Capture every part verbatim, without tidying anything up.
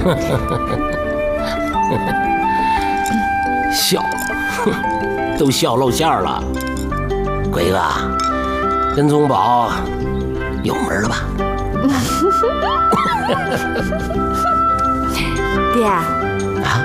笑，都笑露馅了。鬼哥，跟宗宝有门了吧？ 爹啊，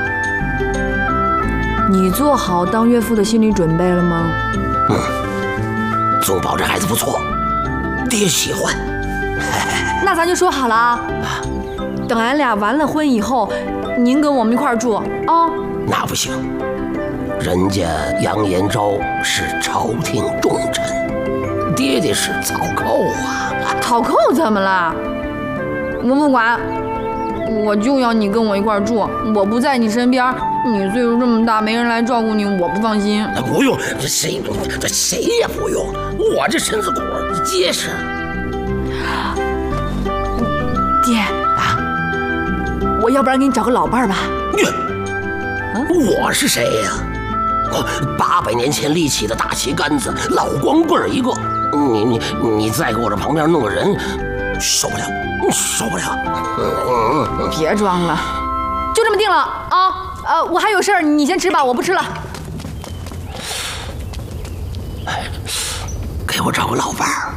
你做好当岳父的心理准备了吗？ 嗯，宗宝这孩子不错，爹喜欢。 那咱就说好了啊，等俺俩完了婚以后，您跟我们一块儿住啊。 那不行，人家杨延昭是朝廷重臣，爹爹是草寇啊。 草寇怎么了？我不管，我就要你跟我一块儿住。我不在你身边，你岁数这么大，没人来照顾你，我不放心。 不用，这谁这谁也不用，我这身子骨结实。 爹啊，我要不然给你找个老伴儿吧。 我是谁呀？八百年前立起的大旗杆子，老光棍一个。你你你再给我这旁边弄个人，受不了，受不了。 别装了，就这么定了啊！呃，我还有事儿，你先吃吧，我不吃了。 给我找个老伴儿。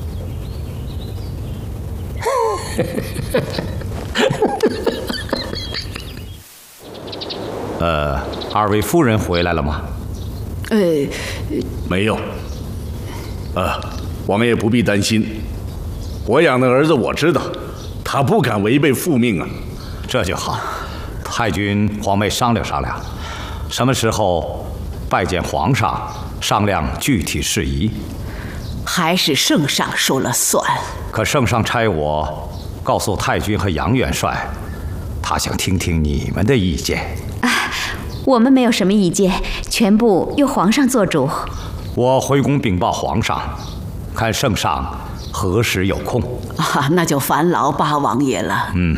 呃，二位夫人回来了吗？ 呃， 没有。呃，我们也不必担心。我养的儿子我知道，他不敢违背父命啊。 这就好。太君、皇妹商量商量，什么时候拜见皇上，商量具体事宜。 还是圣上说了算。 可圣上差我告诉太君和杨元帅，他想听听你们的意见。 啊，我们没有什么意见，全部由皇上做主。 我回宫禀报皇上，看圣上何时有空。 啊，那就烦劳八王爷了。 嗯。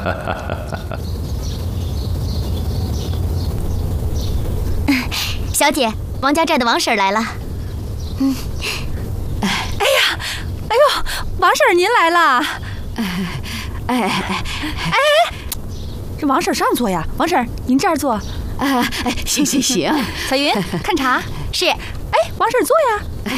小姐，王家寨的王婶来了。 嗯。哎呀，哎呦，王婶您来了。哎哎哎哎，这王婶上座呀，王婶您这儿坐。 哎哎，行行行。 彩云，看茶。 是。 哎，王婶坐呀。 哎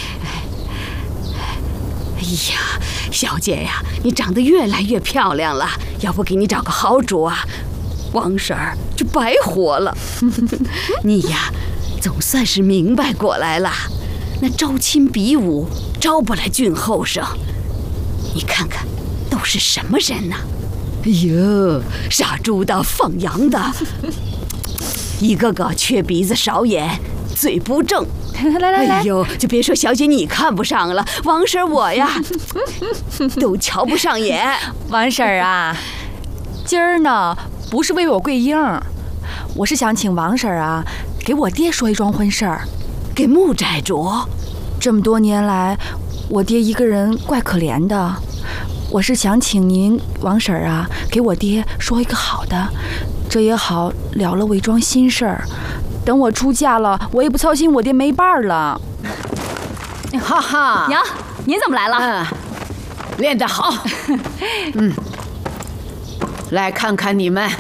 哎呀，小姐呀，你长得越来越漂亮了，要不给你找个好主啊？王婶儿就白活了。你呀，总算是明白过来了。那招亲比武招不来俊后生，你看看都是什么人呢？哎呦，杀猪的、放羊的，一个个缺鼻子少眼，嘴不正。 来来来， 哎呦，就别说小姐你看不上了，王婶我呀都瞧不上眼。 王婶啊，今儿呢不是为我跪缨，我是想请王婶啊给我爹说一桩婚事儿。 给穆寨主， 这么多年来，我爹一个人怪可怜的，我是想请您王婶啊给我爹说一个好的，这也好了了我一桩心事儿。等我出嫁了，我也不操心我爹没伴儿了。 哈哈， 娘，您怎么来了？ 嗯，练得好。嗯，来看看你们。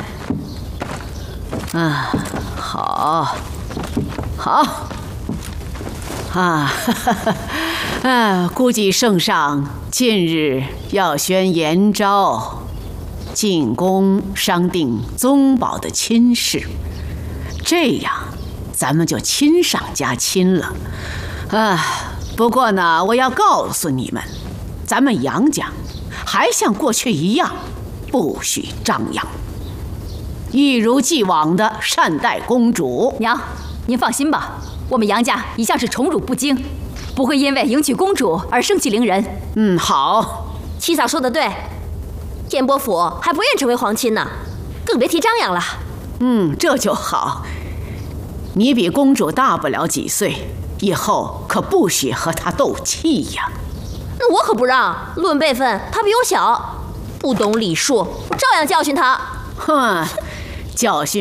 啊，好，好。啊，哈哈哈，啊，估计圣上近日要宣延昭进宫商定宗宝的亲事，这样咱们就亲上加亲了。啊，不过呢，我要告诉你们，咱们杨家还像过去一样，不许张扬，一如既往的善待公主。 娘，您放心吧。我们杨家一向是宠辱不惊，不会因为迎娶公主而生气凌人。 嗯，好。 七嫂说的对，天波府还不愿成为皇亲呢，更别提张扬了。 嗯，这就好。你比公主大不了几岁，以后可不许和她斗气呀。 那我可不让，论辈分她比我小，不懂礼数，我照样教训她。 哼，教训。